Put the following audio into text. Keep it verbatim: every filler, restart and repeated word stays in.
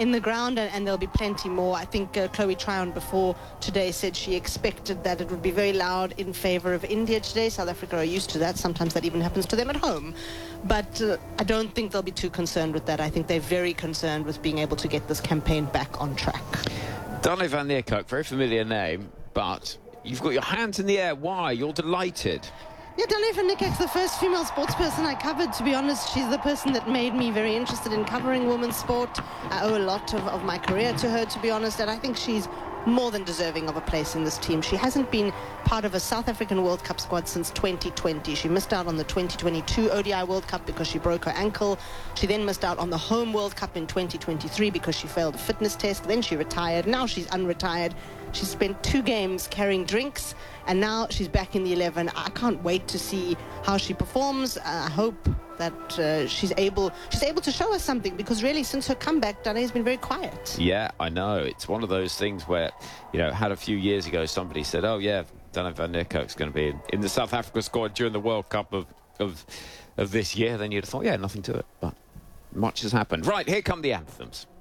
in the ground, and, and there'll be plenty more. I think uh, Chloe Tryon before today said she expected that it would be very loud in favour of India today. South Africa are used to that. Sometimes that even happens to them at home. But uh, I don't think they'll be too concerned with that. I think they're very concerned with being able to get this campaign back on track. Dane van Niekerk, very familiar name, but you've got your hands in the air. Why? You're delighted. Yeah, Dane van Niekerk's the first female sports person I covered, to be honest. She's the person that made me very interested in covering women's sport. I owe a lot of, of my career to her, to be honest, and I think she's more than deserving of a place in this team. She hasn't been part of a South African World Cup squad since twenty twenty. She missed out on the twenty twenty-two O D I World Cup because she broke her ankle. She then missed out on the home World Cup in twenty twenty-three because she failed a fitness test. Then she retired. Now she's unretired. She spent two games carrying drinks, and now she's back in the eleven. I can't wait to see how she performs. Uh, I hope that uh, she's able she's able to show us something, because really since her comeback, Dane has been very quiet. Yeah, I know. It's one of those things where, you know, had a few years ago somebody said, oh yeah, Dane van Niekerk's going to be in, in the South Africa squad during the World Cup of, of, of this year, then you'd have thought, yeah, nothing to it. But much has happened. Right, here come the anthems.